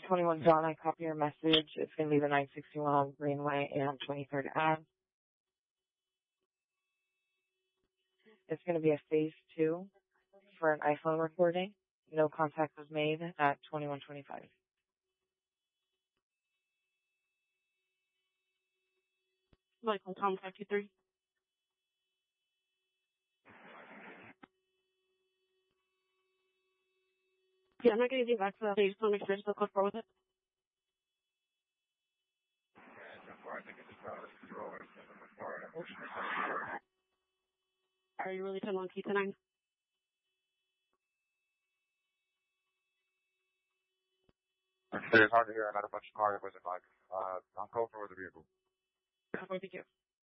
21 John, I copy your message. It's going to be the 961 Greenway and 23rd Ave. It's going to be a phase 2 for an iPhone recording. No contact was made at 2125. Michael Tom 523. Yeah, I'm not getting anything back for that. I just want to make sure I still go forward with it. Are you really 10 on T9? It's hard to hear. I got a bunch of cars. Was it like, I'm going for the vehicle. Thank you.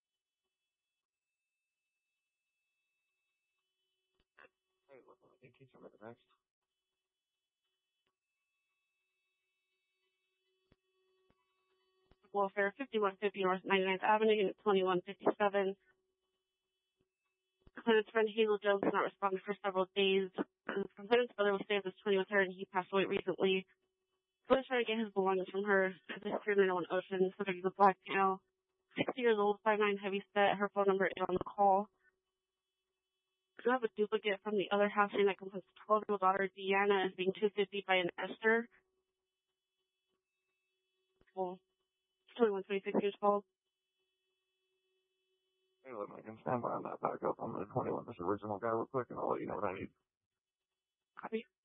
Thank you. Some of the next. Welfare, 5150 North 99th Avenue, Unit 2157. Complainant's friend Hazel Jones has not responded for several days. The complainant's brother was staying with this 20 with her, and he passed away recently. Police trying to get his belongings from her. This is in Ocean. The subject is a black male, 60 years old, 5'9", heavy set. Her phone number is on the call. I have a duplicate from the other house saying that complainant's 12-year-old daughter, Deanna, is being 250 by an Esther. Well, 2126 years old. Hey, look, I can stand by on that backup. I'm going to 21 this original guy real quick, and I'll let you know what I need. Copy.